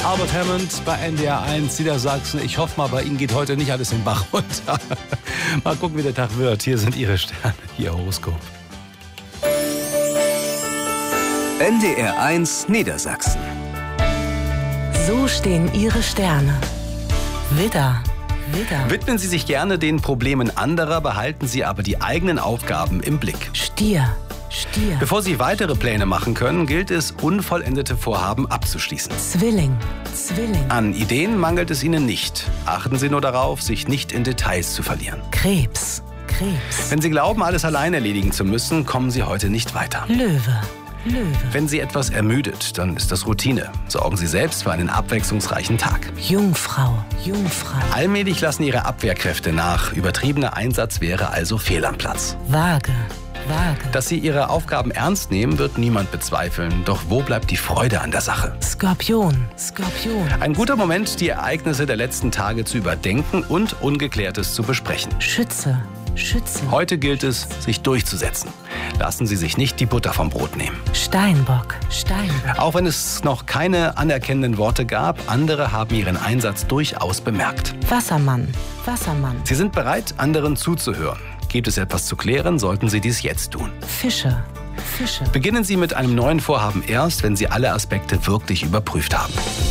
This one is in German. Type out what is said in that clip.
Albert Hammond bei NDR 1, Niedersachsen. Ich hoffe mal, bei Ihnen geht heute nicht alles den Bach runter. Mal gucken, wie der Tag wird. Hier sind Ihre Sterne, Ihr Horoskop. NDR 1 Niedersachsen. So stehen Ihre Sterne. Widder. Widmen Sie sich gerne den Problemen anderer, behalten Sie aber die eigenen Aufgaben im Blick. Stier. Bevor Sie weitere Pläne machen können, gilt es, unvollendete Vorhaben abzuschließen. Zwilling. An Ideen mangelt es Ihnen nicht. Achten Sie nur darauf, sich nicht in Details zu verlieren. Krebs. Wenn Sie glauben, alles allein erledigen zu müssen, kommen Sie heute nicht weiter. Löwe. Wenn Sie etwas ermüdet, dann ist das Routine. Sorgen Sie selbst für einen abwechslungsreichen Tag. Jungfrau. Allmählich lassen Ihre Abwehrkräfte nach. Übertriebener Einsatz wäre also fehl am Platz. Waage. Dass Sie Ihre Aufgaben ernst nehmen, wird niemand bezweifeln. Doch wo bleibt die Freude an der Sache? Skorpion. Ein guter Moment, die Ereignisse der letzten Tage zu überdenken und Ungeklärtes zu besprechen. Schütze. Heute gilt es, sich durchzusetzen. Lassen Sie sich nicht die Butter vom Brot nehmen. Steinbock. Auch wenn es noch keine anerkennenden Worte gab, andere haben Ihren Einsatz durchaus bemerkt. Wassermann. Sie sind bereit, anderen zuzuhören. Gibt es etwas zu klären, sollten Sie dies jetzt tun. Fische. Beginnen Sie mit einem neuen Vorhaben erst, wenn Sie alle Aspekte wirklich überprüft haben.